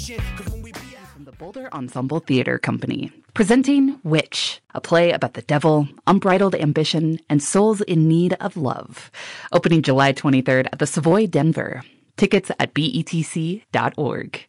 From the Boulder Ensemble Theater Company, presenting Witch, a play about the devil, unbridled ambition, and souls in need of love. Opening July 23rd at the Savoy, Denver. Tickets at betc.org.